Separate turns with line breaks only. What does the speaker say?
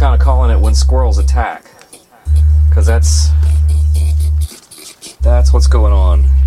kind of calling it when squirrels attack. Because that's what's going on.